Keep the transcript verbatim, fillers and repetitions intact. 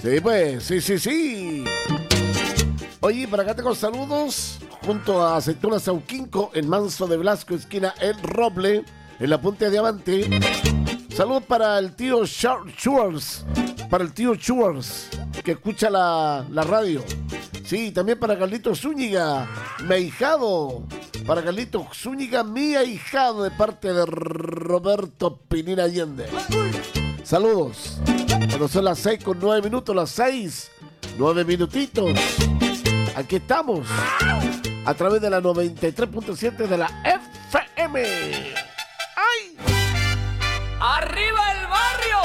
Sí, pues, sí, sí, sí. Oye, por acá tengo saludos junto a Aceituna Sauquinco en Manso de Blasco, esquina El Roble, en la Punta de Diamante. Saludos para el tío Schwartz, para el tío Schwartz, que escucha la, la radio. Sí, también para Carlitos Zúñiga, mi ahijado. Para Carlitos Zúñiga, mi ahijado, de parte de Roberto Pinina Allende. Saludos. Cuando son las seis con nueve minutos, las seis, nueve minutitos. Aquí estamos, a través de la noventa y tres punto siete de la F M. ¡Ay! ¡Arre!